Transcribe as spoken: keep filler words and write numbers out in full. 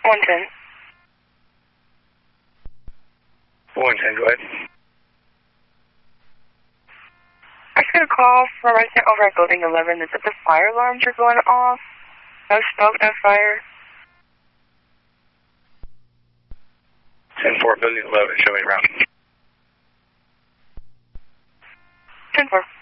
one ten. one ten, go ahead. I just got a call from a resident over at Building eleven that said the fire alarms are going off. No smoke, no fire. ten four, Building eleven, show me around. ten four.